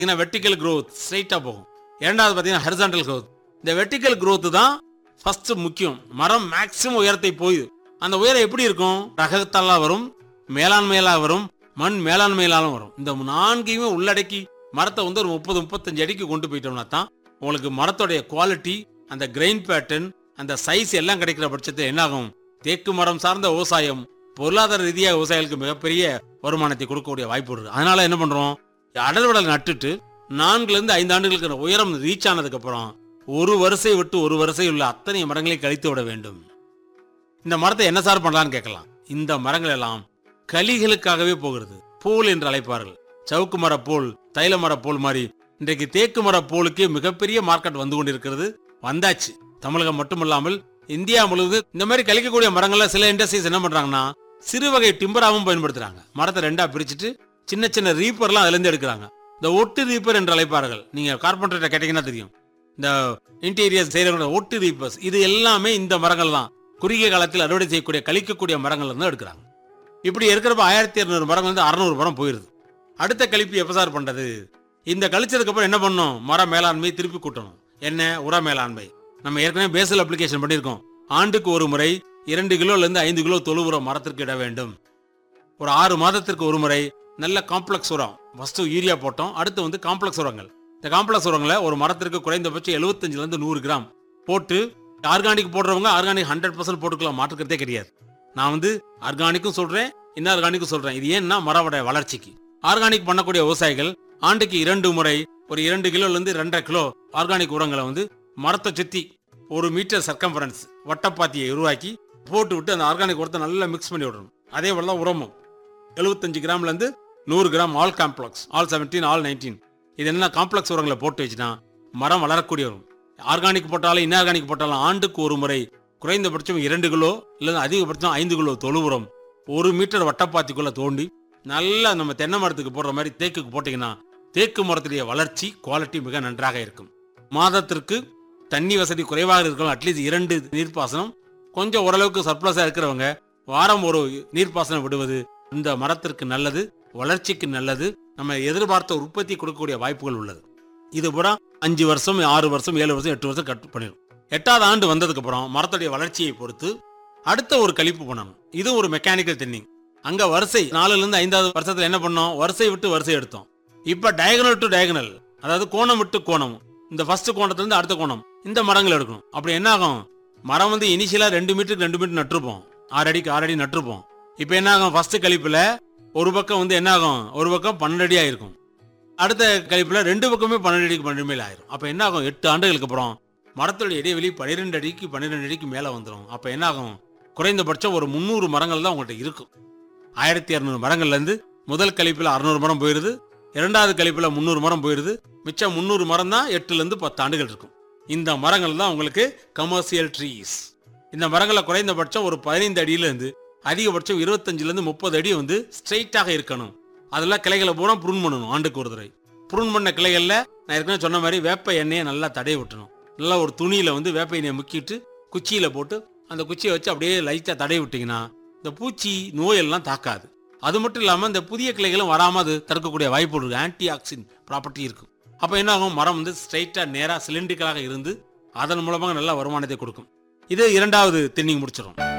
Vertical growth ஸ்ட்ரைட்டா போகும். இரண்டாவது பார்த்தீங்கன்னா ஹரிசாண்டல் growth. இந்த வெர்டிக்கல் growth தான் ஃபர்ஸ்ட் முக்கியம். மரம் மேக்ஸிமம் உயரத்தை போய் அந்த உயரம் எப்படி இருக்கும்? ரகத்தால வரும், மேலாண்மையில வரும், மண் மேலாண்மையிலாலும் வரும். இந்த நான்கையுமே உள்ளடக்கி மரத்தை வந்து ஒரு 30-35 அடிக்கு கொண்டு போயிட்டோம்னா தான் உங்களுக்கு மரத்தோடைய குவாலிட்டி, அந்த கிரெயின் பேட்டர்ன், அந்த சைஸ் எல்லாம் கிடைக்கிற பட்சத்தில் என்ன ஆகும்? தேக்கு மரம் சார்ந்த விவசாயம் பொருளாதார ரீதியாக விவசாயிகளுக்கு மிகப்பெரிய வருமானத்தை கொடுக்கக்கூடிய வாய்ப்பு இருக்கு. அதனால என்ன பண்றோம்? அடர்வடல் நட்டுட்டு 4-5 ஆண்டுகளுக்கு உயரம் ரீச் ஆனதுக்கு அப்புறம் ஒரு வரிசை விட்டு ஒரு வரிசை உள்ள அத்தனை மரங்களை கழித்து விட வேண்டும். இந்த மரத்தை என்ன சார் பண்ணலான்னு கேட்கலாம். இந்த மரங்கள் எல்லாம் கலிகளுக்காகவே போகிறது. போல் என்று அழைப்பார்கள். சவுக்கு மர போல், தைல மர போல் மாதிரி இன்றைக்கு தேக்கு மர போலுக்கு மிகப்பெரிய மார்க்கெட் வந்து கொண்டிருக்கிறது. வந்தாச்சு. தமிழகம் மட்டுமல்லாமல் இந்தியா முழுவதும் இந்த மாதிரி கழிக்கக்கூடிய மரங்கள்ல சில இண்டஸ்ட்ரீஸ் என்ன பண்றாங்கன்னா சிறு வகை டிம்பராகவும் பயன்படுத்துறாங்க. மரத்தை ரெண்டா பிரிச்சுட்டு சின்ன சின்ன ரீப்பர்லாம் அதுல இருந்து எடுக்கிறாங்க. இந்த ஒட்டு ரீப்பர் என்று அழைப்பார்கள். நீங்க கார்பெண்டர்கிட்ட கேட்டீங்கன்னா தெரியும். இந்த இன்டீரியர் செய்யற ஒட்டு ரீப்பர்ஸ் இது எல்லாமே இந்த மரங்கள் தான். குறுகிய காலத்தில் அறுவடை செய்யக்கூடிய கழிக்கக்கூடிய மரங்கள் இருந்து எடுக்கிறாங்க. இப்படி இருக்கிறப்ப 1200 மரங்கள் வந்து 600 மரம் போயிருது. அடுத்த கழிப்பு எப்ப சார் பண்றது? இந்த கழிச்சதுக்கு அப்புறம் என்ன பண்ணணும்? மர மேலாண்மை திருப்பி கூட்டணும். என்ன? உர மேலாண்மை. நம்ம ஏற்கனவே பேசல் அப்ளிகேஷன் பண்ணியிருக்கோம். ஆண்டுக்கு ஒரு முறை 2 கிலோலேருந்து 5 கிலோ தொழு உரம் மரத்திற்கு இட வேண்டும். ஒரு 6 மாதத்திற்கு ஒரு முறை நல்ல காம்ப்ளெக்ஸ் உரம், ஃபர்ஸ்ட் யூரியா போட்டோம், அடுத்து வந்து காம்ப்ளெக்ஸ் உரங்கள். இந்த காம்ப்ளெக்ஸ் உரங்களை ஒரு மரத்திற்கு குறைந்தபட்சம் 75 100 கிராம் போட்டு, ஆர்கானிக் போடுறவங்க ஆர்கானிக் 100% போட்டுக்கலாம், மாற்றுக்கிறதே கிடையாது. நான் வந்து ஆர்கானிக்கும் சொல்றேன், இன்ஆர்கானிக்கும் சொல்றேன். இது ஏன்னா மரவோட வளர்ச்சிக்கு. ஆர்கானிக் பண்ணக்கூடிய விவசாயிகள் ஆண்டுக்கு 2 முறை ஒரு 2 கிலோலேருந்து 2.5 கிலோ ஆர்கானிக் உரங்களை வந்து மரத்தை சுத்தி 1 மீட்டர் சர்க்கம்ஃபரன்ஸ் வட்டப்பாத்தியை உருவாக்கி போட்டு விட்டு அந்த ஆர்கானிக் உரத்தை நல்லா மிக்ஸ் பண்ணி விடணும். அதே போல உரமும் 75 கிராம்லேருந்து 100 gram all complex, all 17, all 19 இது என்ன காம்ப்ளெக்ஸ் உரங்களை போட்டு வச்சுனா மரம் வளரக்கூடிய வரும். ஆர்கானிக் போட்டாலும் இன்ஆர்கானிக் போட்டாலும் ஆண்டுக்கு ஒரு முறை குறைந்தபட்சம் 2 கிலோ இல்லை அதிகபட்சம் 5 கிலோ தொழு உரம் 1 மீட்டர் வட்டப்பாத்திக்குள்ள தோண்டி நல்லா நம்ம தென்னை மரத்துக்கு போடுற மாதிரி தேக்குக்கு போட்டீங்கன்னா தேக்கு மரத்துடைய வளர்ச்சி குவாலிட்டி மிக நன்றாக இருக்கும். மாதத்திற்கு தண்ணி வசதி குறைவாக இருக்கிறவங்க அட்லீஸ்ட் 2 நீர்ப்பாசனம், கொஞ்சம் ஓரளவுக்கு சர்ப்ளஸா இருக்கிறவங்க வாரம் ஒரு நீர்ப்பாசனம் விடுவது இந்த மரத்திற்கு நல்லது, வளர்ச்சிக்கு நல்லது, நம்ம எதிர்பார்த்த உற்பத்தி கொடுக்கக்கூடிய வாய்ப்புகள் உள்ளது. இது பூரா 5 வருஷம் 6 வருஷம் 7 வருஷம் 8 வருஷம் கட் பண்ணிடும். 8வது ஆண்டு வந்ததுக்கு அப்புறம் மரத்துடைய வளர்ச்சியை பொறுத்து அடுத்த ஒரு கழிப்பு பண்ணணும். இது ஒரு மெக்கானிக்கல் தின்னிங். அங்க வரிசை 4லேருந்து 5வது வருஷத்துல என்ன பண்ணோம்? வரிசை விட்டு வரிசை எடுத்தோம். இப்ப டயகனல் டு டயகனல், அதாவது கோணம் விட்டு கோணம், இந்த ஃபர்ஸ்ட் கோணத்துல இருந்து அடுத்த கோணம் இந்த மரங்கள் எடுக்கணும். அப்படி என்ன ஆகும்? மரம் வந்து இனிஷியலா 2 மீட்டருக்கு 2 மீட்டர் நட்டுருப்போம், 6 அடிக்கு 6 அடி நட்டுருப்போம். இப்ப என்ன ஆகும்? ஃபர்ஸ்ட் கழிப்புல ஒரு பக்கம் வந்து என்ன ஆகும்? ஒரு பக்கம் 12 அடி ஆயிருக்கும். அடுத்த கழிப்புல 2 பக்கமே 12 அடிக்கு 12 மேல ஆயிரும். அப்ப என்ன ஆகும்? 8 ஆண்டுகளுக்கு அப்புறம் மரத்தோட இடைவெளி 12 அடிக்கு 12 அடிக்கு மேல வந்துடும். அப்ப என்ன ஆகும்? குறைந்தபட்சம் ஒரு 300 மரங்கள் தான் உங்கள்கிட்ட இருக்கும். 1200 மரங்கள்ல இருந்து முதல் கழிப்புல 600 மரம் போயிருது, 2வது கழிப்புல 300 மரம் போயிருது, மிச்சம் 300 மரம் தான் 8லேருந்து 10 ஆண்டுகள் இருக்கும். இந்த மரங்கள் தான் உங்களுக்கு கமர்ஷியல் ட்ரீஸ். இந்த மரங்களை குறைந்தபட்சம் ஒரு 15 அடியிலிருந்து அதிகபட்சம் 25லேருந்து 30 அடி வந்து ஸ்ட்ரைட்டாக இருக்கணும். அதெல்லாம் கிளைகளை பூரா ப்ரூன் பண்ணணும். ஆண்டுக்கு ஒரு தடவை ப்ரூன் பண்ண கிளைகள்ல நான் ஏற்கனவே சொன்ன மாதிரி வேப்ப எண்ணெயை நல்லா தடவி விட்டணும். நல்லா ஒரு துணியில வந்து வேப்ப எண்ணெயை முக்கிட்டு குச்சியில போட்டு அந்த குச்சியை வச்சு அப்படியே லைட்டா தடவி விட்டீங்கன்னா இந்த பூச்சி நோயெல்லாம் தாக்காது. அது மட்டும் இல்லாமல் இந்த புதிய கிளைகளும் வராமல் அது தடுக்கக்கூடிய வாய்ப்பு இருக்கு. ஆன்டி ஆக்சிடென்ட் ப்ராப்பர்ட்டி இருக்கு. அப்போ என்ன ஆகும்? மரம் வந்து ஸ்ட்ரைட்டா நேரா சிலிண்டிக்கலாக இருந்து அதன் மூலமாக நல்ல வருமானத்தை கொடுக்கும். இது 2வது தின்னிங் முடிச்சிடும்.